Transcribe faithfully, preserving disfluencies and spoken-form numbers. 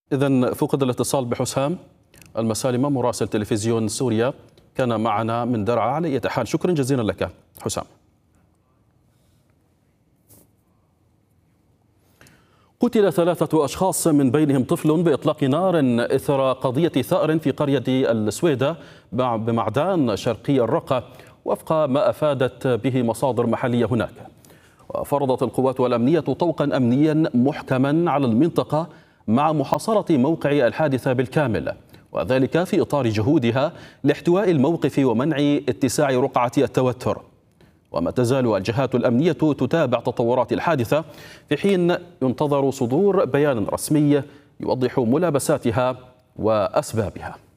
إذن فقد الاتصال بحسام المسالمة مراسل تلفزيون سوريا، كان معنا من درعا. على أي حال شكرا جزيلا لك حسام. قتل ثلاثة أشخاص من بينهم طفل بإطلاق نار إثر قضية ثأر في قرية السويدة بمعدان شرقي الرقة، وفق ما أفادت به مصادر محلية هناك. وفرضت القوات الأمنية طوقا أمنيا محكما على المنطقة مع محاصرة موقع الحادثة بالكامل، وذلك في إطار جهودها لاحتواء الموقف ومنع اتساع رقعة التوتر. وما تزال الجهات الأمنية تتابع تطورات الحادثة، في حين ينتظر صدور بيان رسمي يوضح ملابساتها وأسبابها.